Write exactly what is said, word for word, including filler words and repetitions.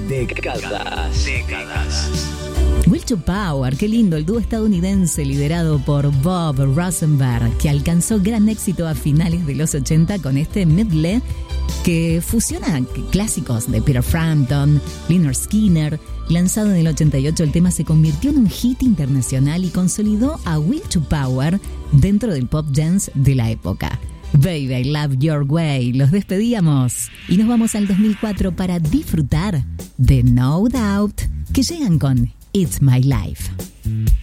Décadas. Décadas. Will to Power, qué lindo, el dúo estadounidense liderado por Bob Rosenberg, que alcanzó gran éxito a finales de los ochenta con este medley que fusiona clásicos de Peter Frampton, Lynyrd Skynyrd. Lanzado en el ochenta y ocho, el tema se convirtió en un hit internacional y consolidó a Will to Power dentro del pop dance de la época. Baby, I Love Your Way. Los despedíamos y nos vamos al dos mil cuatro para disfrutar de No Doubt, que llegan con It's My Life.